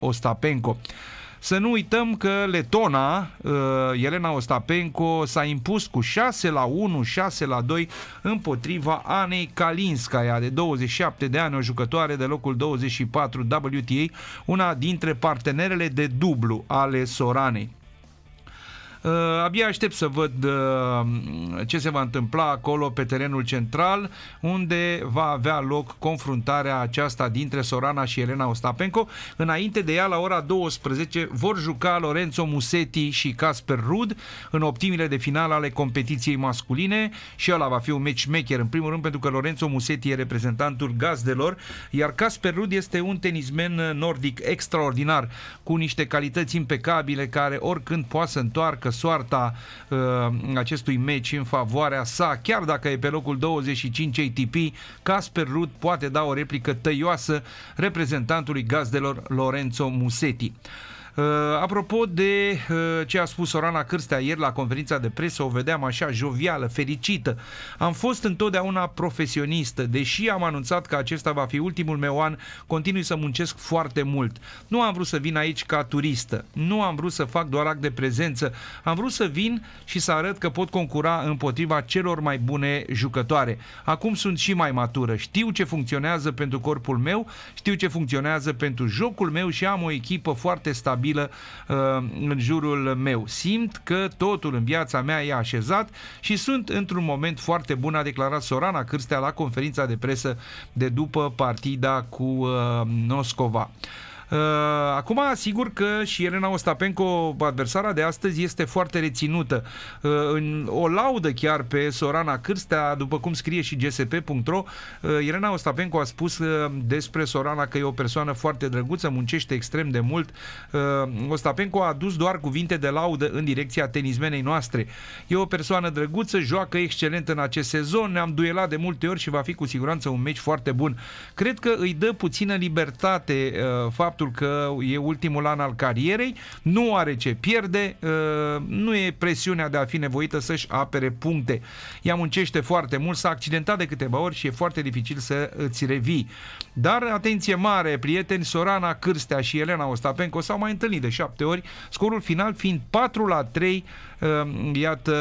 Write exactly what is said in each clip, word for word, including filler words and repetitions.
Ostapenko. Să nu uităm că letona Elena Ostapenko s-a impus cu șase la unu, șase la doi împotriva Anei Kalinskaya, de douăzeci și șapte de ani, o jucătoare de locul douăzeci și patru W T A, una dintre partenerele de dublu ale Soranei. Uh, abia aștept să văd uh, ce se va întâmpla acolo pe terenul central, unde va avea loc confruntarea aceasta dintre Sorana și Elena Ostapenko. Înainte de ea, la ora douăsprezece, vor juca Lorenzo Musetti și Casper Ruud în optimile de finală ale competiției masculine și ăla va fi un matchmaker, în primul rând pentru că Lorenzo Musetti e reprezentantul gazdelor, iar Casper Ruud este un tenismen nordic extraordinar, cu niște calități impecabile, care oricând poate să întoarcă soarta uh, acestui meci în favoarea sa. Chiar dacă e pe locul douăzeci și cinci A T P, Casper Ruud poate da o replică tăioasă reprezentantului gazdelor Lorenzo Musetti. Uh, apropo de uh, ce a spus Sorana Cârstea ieri la conferința de presă, o vedeam așa jovială, fericită. Am fost întotdeauna profesionistă, deși am anunțat că acesta va fi ultimul meu an, continui să muncesc foarte mult. Nu am vrut să vin aici ca turistă, nu am vrut să fac doar act de prezență, am vrut să vin și să arăt că pot concura împotriva celor mai bune jucătoare. Acum sunt și mai matură, știu ce funcționează pentru corpul meu, știu ce funcționează pentru jocul meu și am o echipă foarte stabilă în jurul meu. Simt că totul în viața mea e așezat și sunt într-un moment foarte bun, a declarat Sorana Cârstea la conferința de presă de după partida cu Noscova. Acum, sigur că și Elena Ostapenko, adversara de astăzi, este foarte reținută. O laudă chiar pe Sorana Cârstea, după cum scrie și G S P punct ro. Elena Ostapenko a spus despre Sorana că e o persoană foarte drăguță, muncește extrem de mult. Ostapenko a adus doar cuvinte de laudă în direcția tenismenei noastre. E o persoană drăguță, joacă excelent în acest sezon, ne-am duelat de multe ori și va fi cu siguranță un meci foarte bun. Cred că îi dă puțină libertate faptul că e ultimul an al carierei, nu are ce pierde, nu e presiunea de a fi nevoită să-și apere puncte. Ea muncește foarte mult, s-a accidentat de câteva ori și e foarte dificil să îți revii. Dar, atenție mare, prieteni, Sorana Cârstea și Elena Ostapenko s-au mai întâlnit de șapte ori, scorul final fiind patru la trei, iată,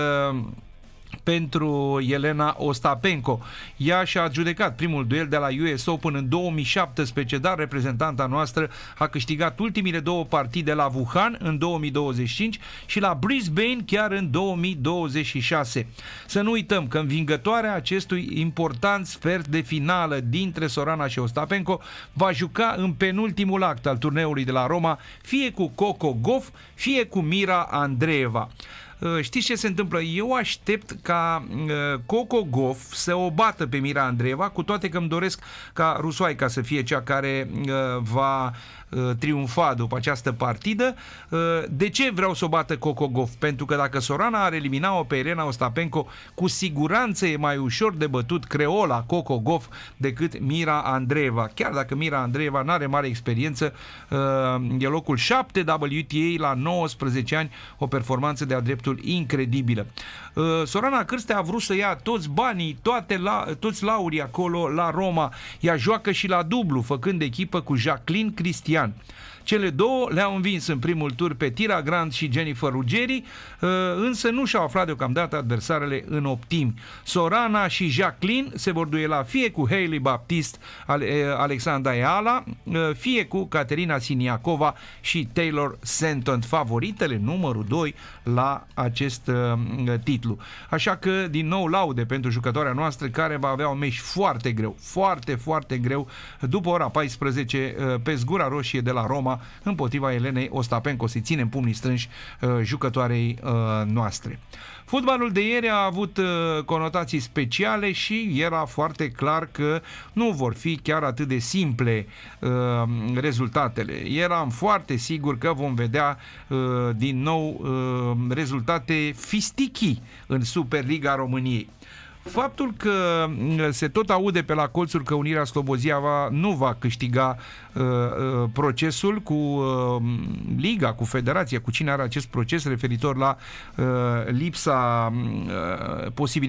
pentru Elena Ostapenko. Ea și-a adjudecat primul duel de la U S Open în două mii șaptesprezece, dar reprezentanta noastră a câștigat ultimile două partide la Wuhan în două mii douăzeci și cinci și la Brisbane chiar în două mii douăzeci și șase. Să nu uităm că învingătoarea acestui important sfert de finală dintre Sorana și Ostapenko va juca în penultimul act al turneului de la Roma, fie cu Coco Gauff, fie cu Mira Andreeva. Știți ce se întâmplă? Eu aștept ca uh, Coco Gauff să o bată pe Mira Andreeva, cu toate că îmi doresc ca Rusoaica să fie cea care uh, va uh, triumfa după această partidă. Uh, de ce vreau să o bată Coco Gauff? Pentru că dacă Sorana ar elimina-o pe Elena Ostapenko, cu siguranță e mai ușor de bătut creola Coco Gauff decât Mira Andreeva. Chiar dacă Mira Andreeva n-are mare experiență, uh, e locul șapte W T A la nouăsprezece ani, o performanță de-a dreptul incredibilă. Uh, Sorana Cârstea a vrut să ia toți banii, toate la, toți laurii acolo la Roma. Ea joacă și la dublu, făcând echipă cu Jacqueline Cristian. Cele două le-au învins în primul tur pe Tira Grant și Jennifer Ruggeri, însă nu și-au aflat deocamdată adversarele în optimi. Sorana și Jacqueline se vor duela fie cu Hailey Baptiste, Alexandra Eala, fie cu Caterina Siniakova și Taylor Santon, favoritele numărul doi la acest titlu. Așa că, din nou, laude pentru jucătoarea noastră, care va avea un meci foarte greu, foarte, foarte greu, după ora paisprezece, pe zgura roșie de la Roma, împotriva Elenei Ostapenko. Se ține în pumnii strânși uh, jucătoarei uh, noastre. Fotbalul de ieri a avut uh, conotații speciale și era foarte clar că nu vor fi chiar atât de simple uh, rezultatele. Eram foarte sigur că vom vedea uh, din nou uh, rezultate fistichii în Superliga României. Faptul că se tot aude pe la colțuri că Unirea Slobozia nu va câștiga uh, uh, procesul cu uh, Liga, cu Federația, cu cine are acest proces referitor la uh, lipsa uh, posibilității